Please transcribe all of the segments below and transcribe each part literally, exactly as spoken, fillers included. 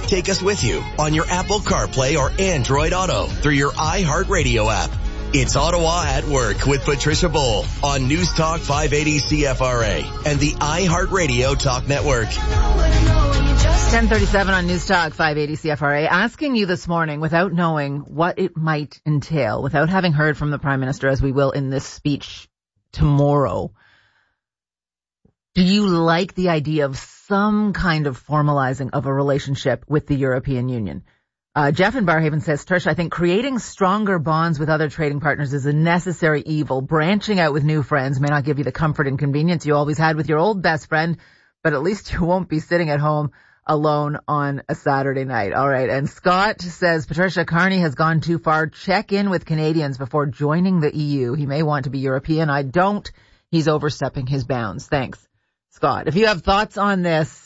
Take us with you on your Apple CarPlay or Android Auto through your iHeartRadio app. It's Ottawa at Work with Patricia Bowl on News Talk five eighty C F R A and the iHeartRadio Talk Network. ten thirty-seven on News Talk five eighty C F R A, asking you this morning, without knowing what it might entail, without having heard from the Prime Minister, as we will in this speech tomorrow, do you like the idea of some kind of formalizing of a relationship with the European Union? Uh, Jeff in Barhaven says, Trish, I think creating stronger bonds with other trading partners is a necessary evil. Branching out with new friends may not give you the comfort and convenience you always had with your old best friend, but at least you won't be sitting at home alone on a Saturday night. All right. And Scott says, Patricia, Carney has gone too far. Check in with Canadians before joining the E U. He may want to be European. I don't. He's overstepping his bounds. Thanks, Scott. If you have thoughts on this,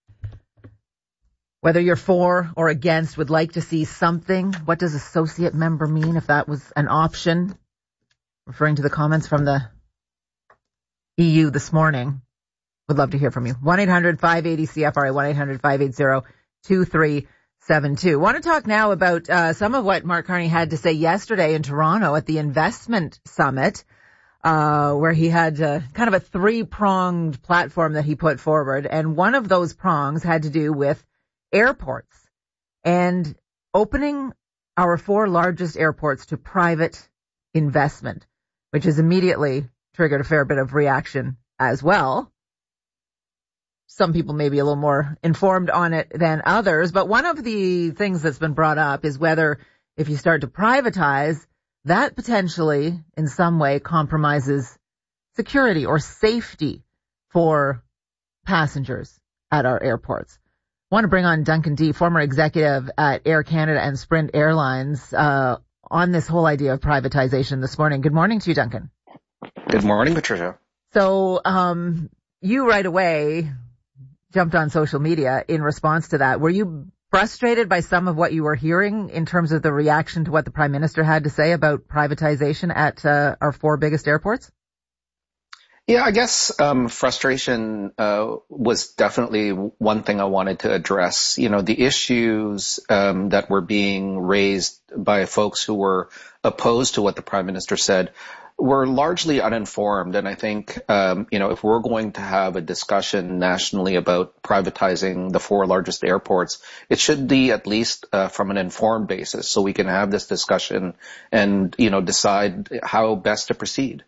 whether you're for or against, would like to see something, what does associate member mean if that was an option? Referring to the comments from the E U this morning. Would love to hear from you. one eight hundred five eighty C F R A, one eight hundred five eighty two three seven two. Want to talk now about uh, some of what Mark Carney had to say yesterday in Toronto at the Investment Summit, uh, where he had uh, kind of a three-pronged platform that he put forward. And one of those prongs had to do with airports and opening our four largest airports to private investment, which has immediately triggered a fair bit of reaction as well. Some people may be a little more informed on it than others, but one of the things that's been brought up is whether if you start to privatize, that potentially in some way compromises security or safety for passengers at our airports. I want to bring on Duncan Dee, former executive at Air Canada and Sprint Airlines, uh, on this whole idea of privatization this morning. Good morning to you, Duncan. Good morning, Patricia. So, um, you right away jumped on social media in response to that. Were you frustrated by some of what you were hearing in terms of the reaction to what the Prime Minister had to say about privatization at uh, our four biggest airports? Yeah, I guess um, frustration uh, was definitely one thing I wanted to address. You know, the issues um, that were being raised by folks who were opposed to what the Prime Minister said were largely uninformed. And I think, um, you know, if we're going to have a discussion nationally about privatizing the four largest airports, it should be at least uh, from an informed basis so we can have this discussion and, you know, decide how best to proceed.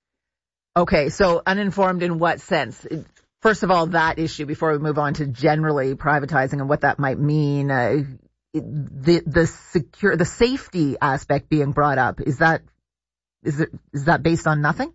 Okay, so uninformed in what sense? First of all, that issue before we move on to generally privatizing and what that might mean. Uh, the the secure the safety aspect being brought up, is that is it is that based on nothing?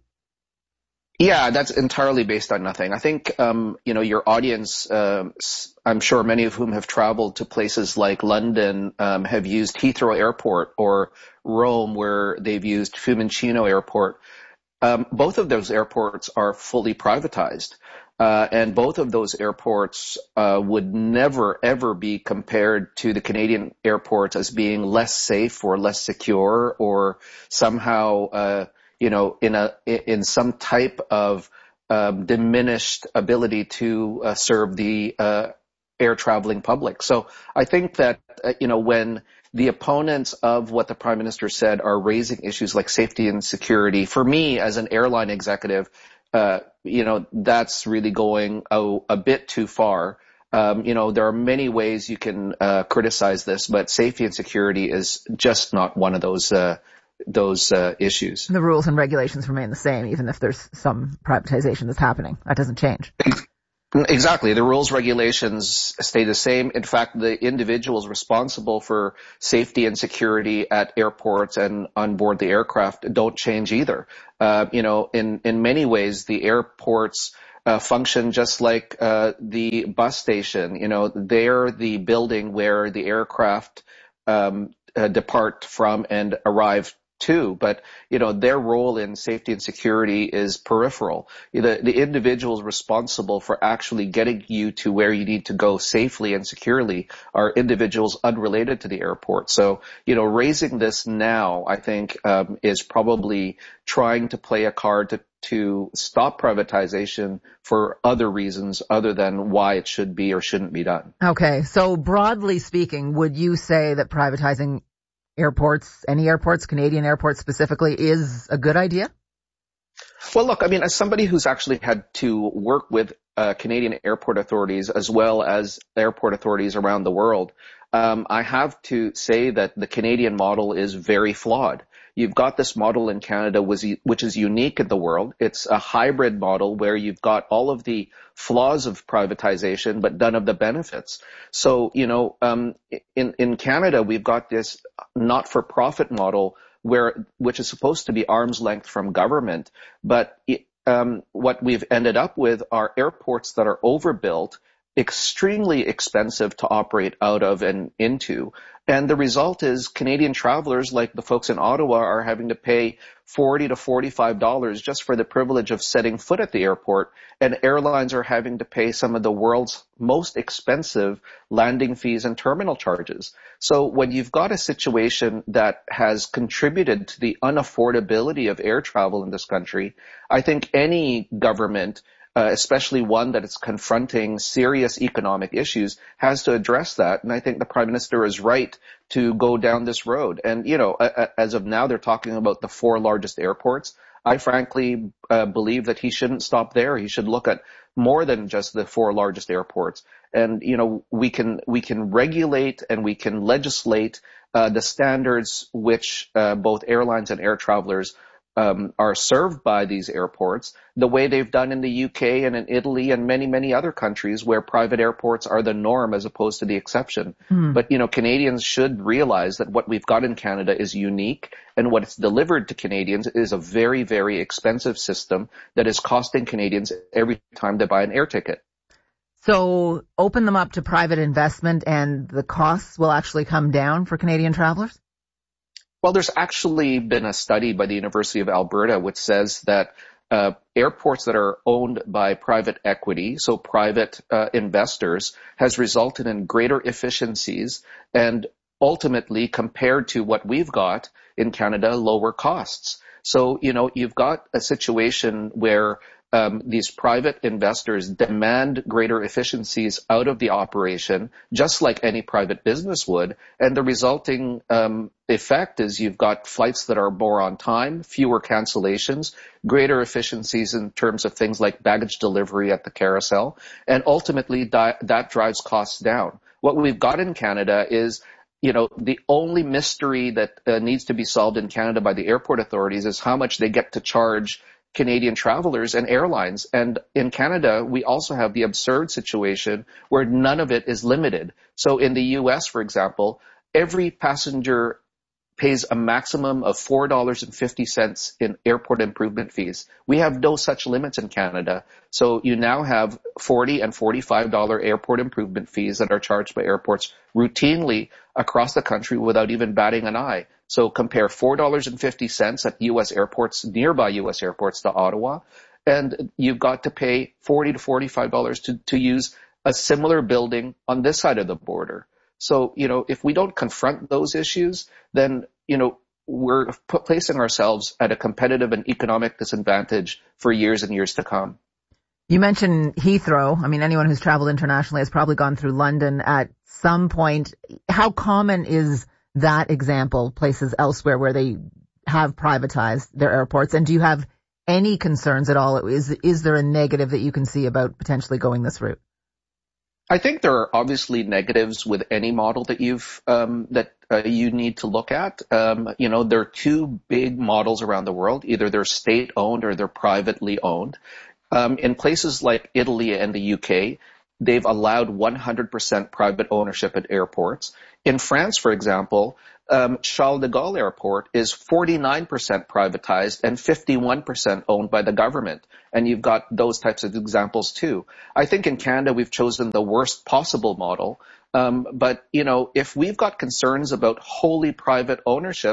Yeah, that's entirely based on nothing. I think um, you know your audience. Uh, I'm sure many of whom have traveled to places like London um, have used Heathrow Airport or Rome, where they've used Fiumicino Airport. Um, both of those airports are fully privatized, uh, and both of those airports uh, would never, ever be compared to the Canadian airports as being less safe or less secure or somehow, uh, you know, in a in some type of um, diminished ability to uh, serve the uh, air traveling public. So I think that, uh, you know, when the opponents of what the Prime Minister said are raising issues like safety and security, for me as an airline executive, uh, you know, that's really going a, a bit too far. Um, you know, there are many ways you can uh, criticize this, but safety and security is just not one of those uh, those uh, issues. The rules and regulations remain the same, even if there's some privatization that's happening. That doesn't change. Exactly. The rules, regulations stay the same. In fact, the individuals responsible for safety and security at airports and on board the aircraft don't change either. Uh, you know, in, in many ways, the airports uh, function just like uh, the bus station. You know, they're the building where the aircraft um, uh, depart from and arrive too, but, you know, their role in safety and security is peripheral. The, the individuals responsible for actually getting you to where you need to go safely and securely are individuals unrelated to the airport. So, you know, raising this now, I think, um, is probably trying to play a card to to stop privatization for other reasons other than why it should be or shouldn't be done. Okay. So broadly speaking, would you say that privatizing airports, any airports, Canadian airports specifically, is a good idea? Well, look, I mean, as somebody who's actually had to work with uh, Canadian airport authorities as well as airport authorities around the world, um, I have to say that the Canadian model is very flawed. You've got this model in Canada which is unique in the world. It's a hybrid model where you've got all of the flaws of privatization, but none of the benefits. So, you know, um, in, in Canada, we've got this not-for-profit model where, which is supposed to be arm's length from government. But it, um, what we've ended up with are airports that are overbuilt, extremely expensive to operate out of and into. And the result is Canadian travelers, like the folks in Ottawa, are having to pay forty to forty-five dollars just for the privilege of setting foot at the airport. And airlines are having to pay some of the world's most expensive landing fees and terminal charges. So when you've got a situation that has contributed to the unaffordability of air travel in this country, I think any government, Uh, especially one that is confronting serious economic issues, has to address that. And I think the Prime Minister is right to go down this road. And, you know, uh, as of now, they're talking about the four largest airports. I frankly uh, believe that he shouldn't stop there. He should look at more than just the four largest airports. And, you know, we can, we can regulate and we can legislate uh, the standards which uh, both airlines and air travelers Um, are served by these airports the way they've done in the U K and in Italy and many, many other countries where private airports are the norm as opposed to the exception. Mm. But, you know, Canadians should realize that what we've got in Canada is unique, and what it's delivered to Canadians is a very, very expensive system that is costing Canadians every time they buy an air ticket. So open them up to private investment and the costs will actually come down for Canadian travelers? Well, there's actually been a study by the University of Alberta which says that uh, airports that are owned by private equity, so private uh, investors, has resulted in greater efficiencies and ultimately, compared to what we've got in Canada, lower costs. So, you know, you've got a situation where Um, these private investors demand greater efficiencies out of the operation, just like any private business would. And the resulting um, effect is you've got flights that are more on time, fewer cancellations, greater efficiencies in terms of things like baggage delivery at the carousel, and ultimately that, that drives costs down. What we've got in Canada is, you know, the only mystery that uh, needs to be solved in Canada by the airport authorities is how much they get to charge Canadian travelers and airlines. And in Canada, we also have the absurd situation where none of it is limited. So in the U S, for example, every passenger pays a maximum of four dollars and fifty cents in airport improvement fees. We have no such limits in Canada. So you now have forty and forty-five dollars airport improvement fees that are charged by airports routinely across the country without even batting an eye. So compare four dollars and fifty cents at U S airports, nearby U S airports to Ottawa, and you've got to pay forty to forty-five dollars to, to use a similar building on this side of the border. So, you know, if we don't confront those issues, then, you know, we're put, placing ourselves at a competitive and economic disadvantage for years and years to come. You mentioned Heathrow. I mean, anyone who's traveled internationally has probably gone through London at some point. How common is that example, places elsewhere where they have privatized their airports? And do you have any concerns at all? Is, is there a negative that you can see about potentially going this route? I think there are obviously negatives with any model that you've um, that uh, you need to look at. Um, you know, there are two big models around the world. Either they're state-owned or they're privately owned. Um, in places like Italy and the U K, they've allowed one hundred percent private ownership at airports. In France, for example, um, Charles de Gaulle Airport is forty-nine percent privatized and fifty-one percent owned by the government. And you've got those types of examples too. I think in Canada, we've chosen the worst possible model. Um, but, you know, if we've got concerns about wholly private ownership,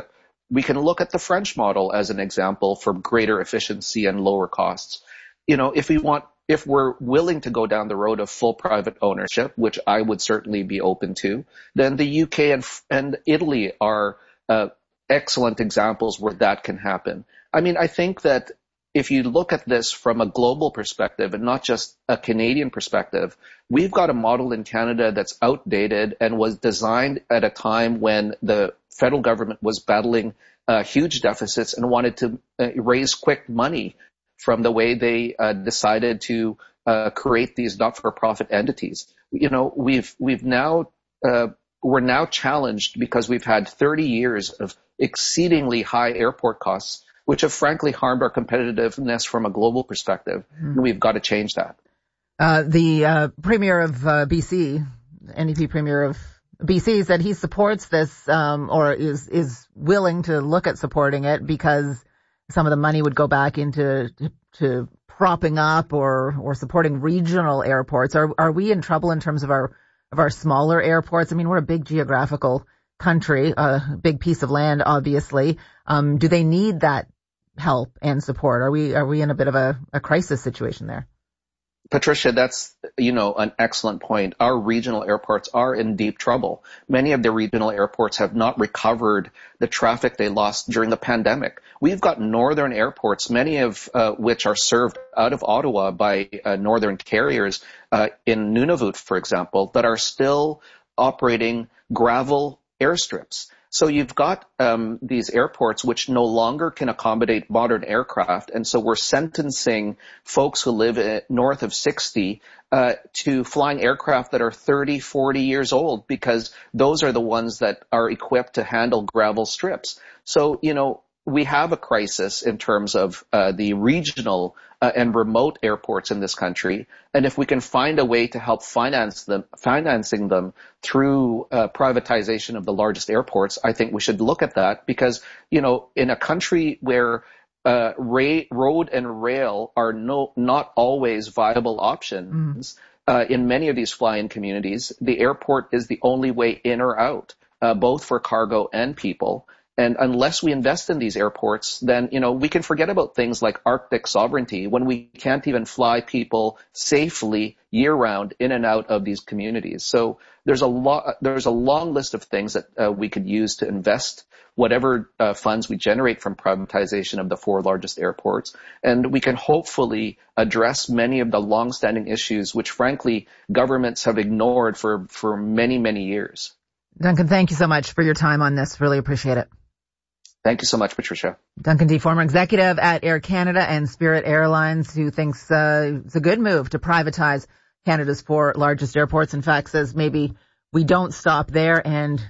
we can look at the French model as an example for greater efficiency and lower costs. You know, if we want, if we're willing to go down the road of full private ownership, which I would certainly be open to, then the U K and, and Italy are uh, excellent examples where that can happen. I mean, I think that if you look at this from a global perspective and not just a Canadian perspective, we've got a model in Canada that's outdated and was designed at a time when the federal government was battling uh, huge deficits and wanted to uh, raise quick money from the way they uh, decided to uh, create these not-for-profit entities. You know, we've we've now uh, we're now challenged because we've had thirty years of exceedingly high airport costs, which have frankly harmed our competitiveness from a global perspective. Mm. And we've got to change that. Uh, the uh, Premier of uh, B C, N D P Premier of B C, said he supports this um, or is is willing to look at supporting it because some of the money would go back into to, to propping up or or supporting regional airports. Are are we in trouble in terms of our of our smaller airports? I mean, we're a big geographical country, a big piece of land, obviously. Um, do they need that help and support? Are we are we in a bit of a, a crisis situation there? Patricia, that's, you know, an excellent point. Our regional airports are in deep trouble. Many of the regional airports have not recovered the traffic they lost during the pandemic. We've got northern airports, many of uh, which are served out of Ottawa by uh, northern carriers uh, in Nunavut, for example, that are still operating gravel airstrips. So you've got um, these airports which no longer can accommodate modern aircraft, and so we're sentencing folks who live at north of sixty uh, to flying aircraft that are thirty, forty years old because those are the ones that are equipped to handle gravel strips. So, you know, we have a crisis in terms of uh, the regional uh, and remote airports in this country. And if we can find a way to help finance them, financing them through uh, privatization of the largest airports, I think we should look at that because, you know, in a country where uh, ra- road and rail are no, not always viable options, mm. uh, in many of these fly-in communities, the airport is the only way in or out, uh, both for cargo and people. And unless we invest in these airports, then, you know, we can forget about things like Arctic sovereignty when we can't even fly people safely year round in and out of these communities. So there's a lot, there's a long list of things that uh, we could use to invest whatever uh, funds we generate from privatization of the four largest airports. And we can hopefully address many of the longstanding issues, which frankly governments have ignored for, for many, many years. Duncan, thank you so much for your time on this. Really appreciate it. Thank you so much, Patricia. Duncan D., former executive at Air Canada and Spirit Airlines, who thinks uh, it's a good move to privatize Canada's four largest airports. In fact, says maybe we don't stop there and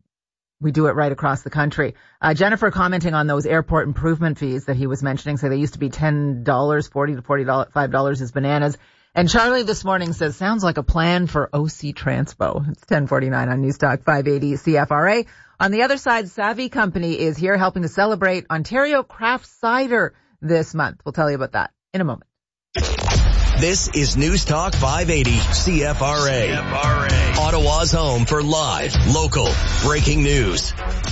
we do it right across the country. Uh, Jennifer commenting on those airport improvement fees that he was mentioning. So they used to be ten dollars, forty to forty-five dollars is bananas. And Charlie this morning says, sounds like a plan for O C Transpo. It's ten forty-nine on News Talk five eighty C F R A. On the other side, Savvy Company is here helping to celebrate Ontario Craft Cider this month. We'll tell you about that in a moment. This is News Talk five eighty C F R A. C F R A. Ottawa's home for live, local, breaking news.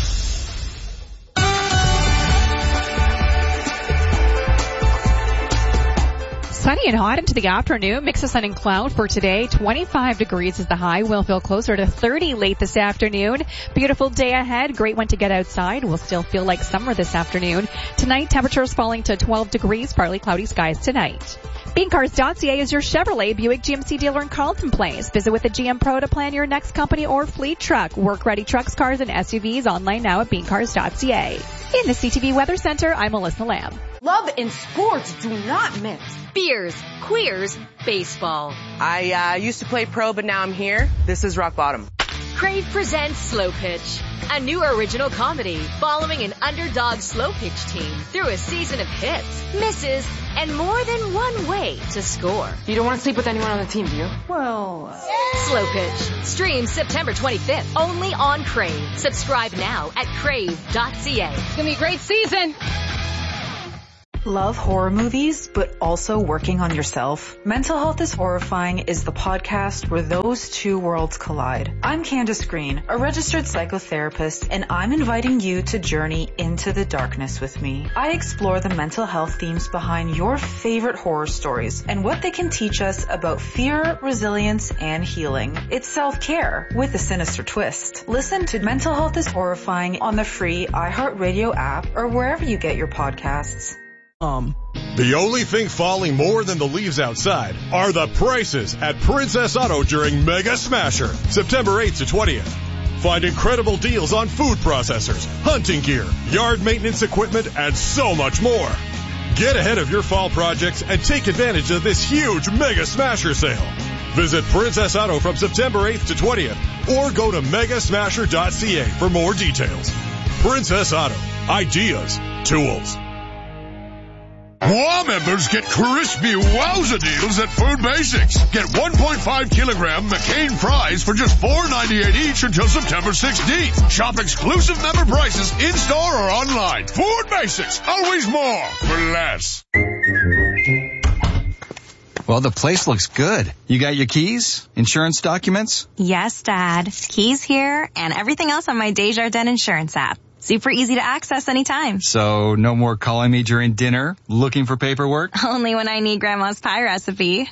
Sunny and hot into the afternoon. Mix of sun and cloud for today. twenty-five degrees is the high. We'll feel closer to thirty late this afternoon. Beautiful day ahead. Great one to get outside. We'll still feel like summer this afternoon. Tonight, temperatures falling to twelve degrees. Partly cloudy skies tonight. Bean Cars dot C A is your Chevrolet Buick G M C dealer in Carleton Place. Visit with a G M Pro to plan your next company or fleet truck. Work-ready trucks, cars, and S U Vs online now at Bean Cars dot C A. In the C T V Weather Center, I'm Melissa Lamb. Love and sports do not mix. Beers, queers, baseball. I uh, used to play pro, but now I'm here. This is rock bottom. Crave presents Slow Pitch, a new original comedy following an underdog slow pitch team through a season of hits, misses, and more than one way to score. You don't want to sleep with anyone on the team, do you? Well, uh... Slow Pitch streams September twenty-fifth only on Crave. Subscribe now at crave dot C A. It's gonna be a great season. Love horror movies, but also working on yourself? Mental Health is Horrifying is the podcast where those two worlds collide. I'm Candace Green, a registered psychotherapist, and I'm inviting you to journey into the darkness with me. I explore the mental health themes behind your favorite horror stories and what they can teach us about fear, resilience, and healing. It's self-care with a sinister twist. Listen to Mental Health is Horrifying on the free iHeartRadio app or wherever you get your podcasts. Um. The only thing falling more than the leaves outside are the prices at Princess Auto during Mega Smasher, September eighth to twentieth. Find incredible deals on food processors, hunting gear, yard maintenance equipment, and so much more. Get ahead of your fall projects and take advantage of this huge Mega Smasher sale. Visit Princess Auto from September eighth to twentieth or go to mega smasher dot c a for more details. Princess Auto. Ideas. Tools. WOW members get crispy wowza deals at Food Basics. Get one point five kilogram McCain fries for just four ninety-eight each until September sixteenth. Shop exclusive member prices in-store or online. Food Basics. Always more for less. Well, the place looks good. You got your keys? Insurance documents? Yes, Dad. Keys here and everything else on my Desjardins insurance app. Super easy to access anytime. So no more calling me during dinner, looking for paperwork? Only when I need Grandma's pie recipe.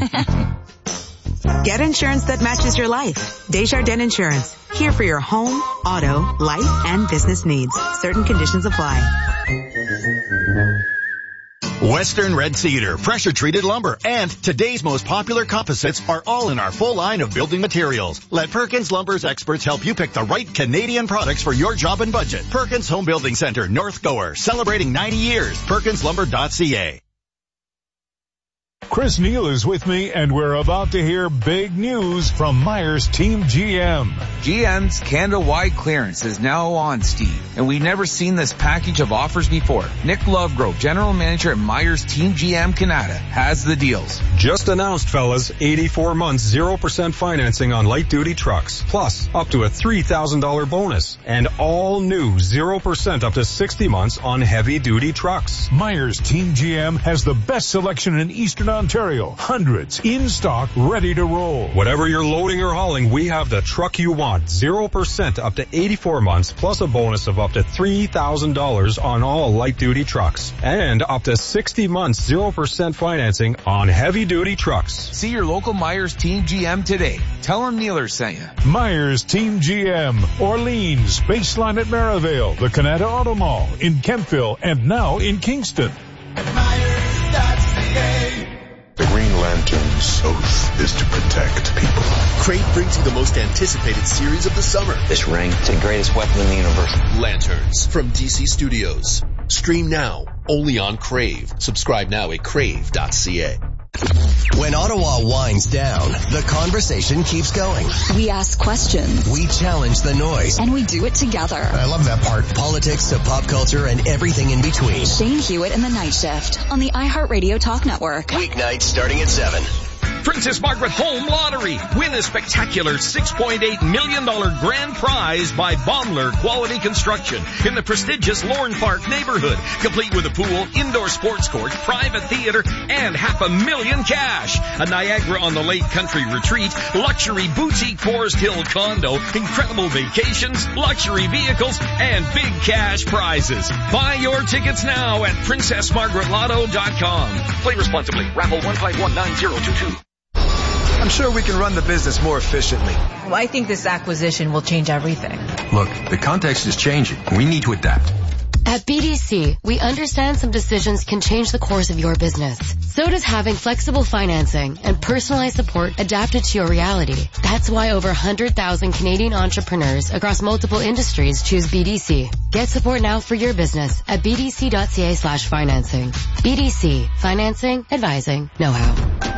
Get insurance that matches your life. Desjardins Insurance. Here for your home, auto, life, and business needs. Certain conditions apply. Western Red Cedar, pressure-treated lumber, and today's most popular composites are all in our full line of building materials. Let Perkins Lumber's experts help you pick the right Canadian products for your job and budget. Perkins Home Building Center, North Gower, celebrating ninety years. perkins lumber dot c a. Chris Neal is with me, and we're about to hear big news from Myers Team G M. G M's Canada-wide clearance is now on, Steve, and we've never seen this package of offers before. Nick Lovegrove, General Manager at Myers Team G M Canada, has the deals. Just announced, fellas, eighty-four months, zero percent financing on light-duty trucks, plus up to a three thousand dollars bonus, and all new zero percent up to sixty months on heavy-duty trucks. Myers Team G M has the best selection in Eastern Ontario. Hundreds in stock, ready to roll. Whatever you're loading or hauling, we have the truck you want. zero percent up to eighty-four months, plus a bonus of up to three thousand dollars on all light-duty trucks. And up to sixty months, zero percent financing on heavy-duty trucks. See your local Myers Team G M today. Tell them Neeler sent you. Myers Team G M, Orleans, Baseline at Maryvale, the Canada Auto Mall, in Kempville, and now in Kingston. The Green Lantern's oath is to protect people. Crave brings you the most anticipated series of the summer. This ring, it's the greatest weapon in the universe. Lanterns from D C Studios. Stream now, only on Crave. Subscribe now at crave dot c a. When Ottawa winds down, the conversation keeps going. We ask questions. We challenge the noise. And we do it together. I love that part. Politics to pop culture and everything in between. Shane Hewitt and the Night Shift on the iHeartRadio Talk Network. Weeknights starting at seven. Princess Margaret Home Lottery. Win a spectacular six point eight million dollars grand prize by Baumler Quality Construction in the prestigious Lorne Park neighborhood, complete with a pool, indoor sports court, private theater, and half a million cash. A Niagara on the Lake country retreat, luxury boutique Forest Hill condo, incredible vacations, luxury vehicles, and big cash prizes. Buy your tickets now at princess margaret lotto dot com. Play responsibly. Raffle one five one nine zero two two. I'm sure we can run the business more efficiently. Well, I think this acquisition will change everything. Look, the context is changing. We need to adapt. At B D C, we understand some decisions can change the course of your business. So does having flexible financing and personalized support adapted to your reality. That's why over one hundred thousand Canadian entrepreneurs across multiple industries choose B D C. Get support now for your business at b d c dot c a slash financing. B D C. Financing, advising, know-how.